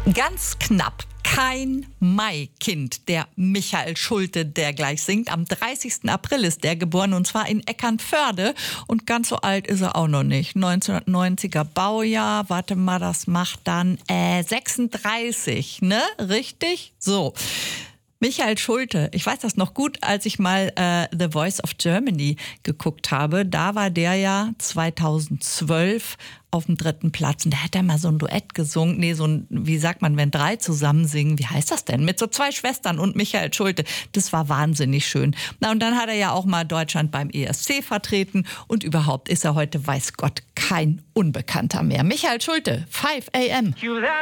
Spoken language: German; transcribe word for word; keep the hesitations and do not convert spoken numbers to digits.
Ganz knapp. Kein Maikind, der Michael Schulte, der gleich singt. Am dreißigsten April ist der geboren, und zwar in Eckernförde. Und ganz so alt ist er auch noch nicht. neunzehnhundertneunziger Baujahr. Warte mal, das macht dann äh, sechsunddreißig, ne? Richtig? So. Michael Schulte, ich weiß das noch gut, als ich mal äh, The Voice of Germany geguckt habe. Da war der ja zweitausendzwölf auf dem dritten Platz. Und da hat er mal so ein Duett gesungen. Nee, so ein, wie sagt man, wenn drei zusammen singen, wie heißt das denn? Mit so zwei Schwestern und Michael Schulte. Das war wahnsinnig schön. Na, und dann hat er ja auch mal Deutschland beim E S C vertreten. Und überhaupt ist er heute, weiß Gott, kein Unbekannter mehr. Michael Schulte, five a m